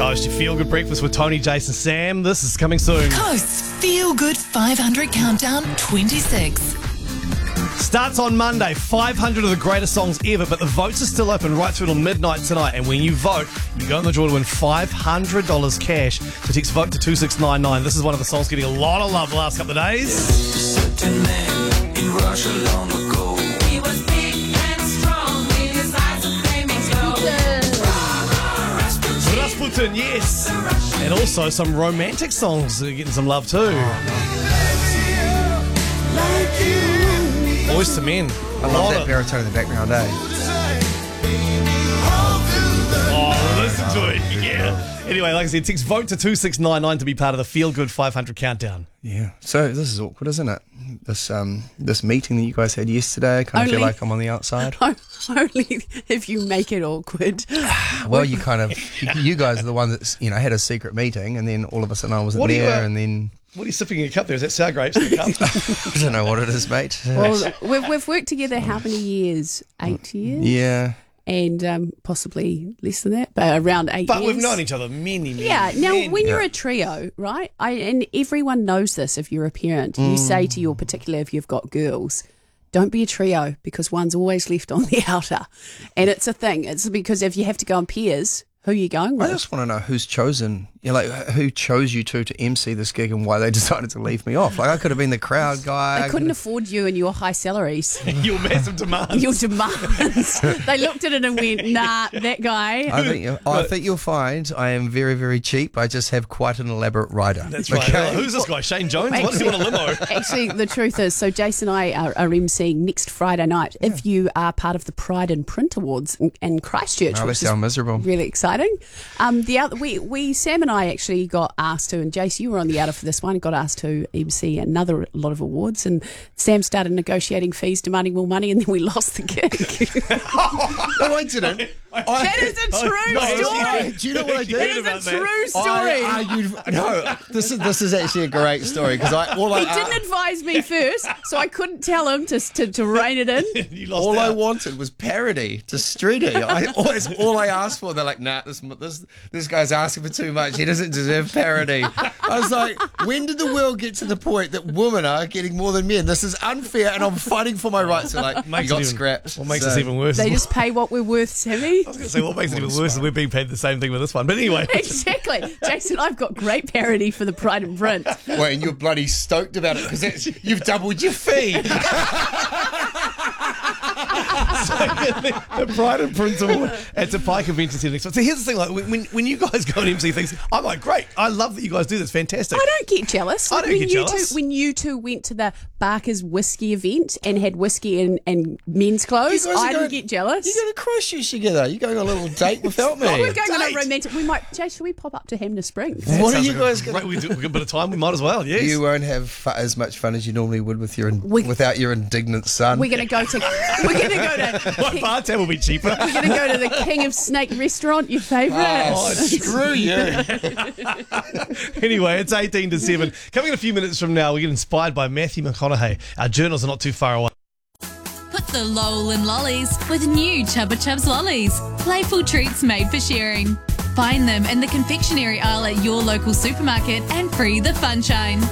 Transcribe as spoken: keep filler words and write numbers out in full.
Coast, your Feel Good Breakfast with Tony, Jason, Sam. This is coming soon. Coast's Feel Good five hundred Countdown twenty-six. Starts on Monday. five hundred of the greatest songs ever, but the votes are still open right through till midnight tonight. And when you vote, you go in the draw to win five hundred dollars cash. So text vote to two six nine nine. This is one of the songs getting a lot of love the last couple of days. Certain man in Russia long ago. He was big and strong with his eyes of flaming glow. Rasputin, yes. And also some romantic songs are getting some love too. Boys to Men. I love that baritone in the background, eh? Oh, listen to it, yeah. Anyway, like I said, text vote to two six nine nine to be part of the Feel Good five hundred Countdown. Yeah. So this is awkward, isn't it? This um this meeting that you guys had yesterday, I kind of Only- feel like I'm on the outside. Only if you make it awkward. Well, you kind of, you, you guys are the one that's, you know, had a secret meeting, and then all of a sudden I wasn't What do you, there, uh, and then What are you sipping in your cup there? Is that sour grapes in the cup? I don't know what it is, mate. Well, we've, we've worked together how many years? Eight years? Yeah. And um, possibly less than that, but around eight But years. we've known each other many, many Yeah. Now, many- when you're a trio, right, I, and everyone knows this if you're a parent, you say to your, particularly if you've got girls, don't be a trio because one's always left on the outer. And it's a thing. It's because if you have to go in pairs, who are you going I with? just want to know who's chosen, you know, like who chose you two to M C this gig and why they decided to leave me off. Like I could have been the crowd guy. They I couldn't could've- afford you and your high salaries. Your massive demands. Your demands. They looked at it and went, nah, that guy. I think, you- I think you'll find I am very, very cheap. I just have quite an elaborate rider. That's right. Okay? Who's this guy? Shane Jones? What's he want a limo? Actually, the truth is, so Jason and I are, are emceeing next Friday night. If you are part of the Pride and Print Awards in, in Christchurch, Oh, they which sound is miserable. really exciting. Um, the other, we, we, Sam and I actually got asked to, and Jace, you were on the outer for this one, got asked to M C another lot of awards, and Sam started negotiating fees, demanding more money, and then we lost the gig. No, I didn't. That is a true no, story. I- do you know what I did? That is about a that. true story. I argued. No, this is this is actually a great story because I all I He didn't advise me first, so I couldn't tell him to to, to rein it in. You lost all I out. wanted was parody to Streety. I always all I asked for. They're like, nah, this this this guy's asking for too much. He doesn't deserve parody. I was like, when did the world get to the point that women are getting more than men? This is unfair, and I'm fighting for my rights. So like, Makes you got it even- scrapped. What makes So- us even worse? They is- just pay what we're worth, Sammy. I was going to say, what makes it even worse is we're being paid the same thing with this one. But anyway. Exactly. Jason, I've got great parody for the Pride and Print. Wait, and you're bloody stoked about it because you've doubled your fee. The Pride and Prince Award at the Pie Convention Centre next month. So here's the thing, like when when you guys go and M C things, I'm like, great, I love that you guys do this, fantastic. I don't get jealous. I don't when get you jealous. Two, when you two went to the Barker's whiskey event and had whiskey and, and men's clothes, You guys are I going- didn't get jealous. You're going to Christchurch together. You're going on a little date without me. Oh, we're going on Date. a romantic. We might. Jay, should we pop up to Hamner Springs? What are Sounds you like a guys great- going we do we got a bit of time, we might as well, yes. You won't have fu- as much fun as you normally would with your We- without your indignant son. We're going to go to. We're going to go to. My bar tab will be cheaper. We're going to go to the King of Snake restaurant. Your favourite. Oh, screw you. Anyway, it's eighteen to seven. Coming in a few minutes from now, we get inspired by Matthew McConaughey. Our journals are not too far away. Put the lol in lollies with new Chubba Chubs lollies. Playful treats made for sharing. Find them in the confectionery aisle at your local supermarket and free the funshine.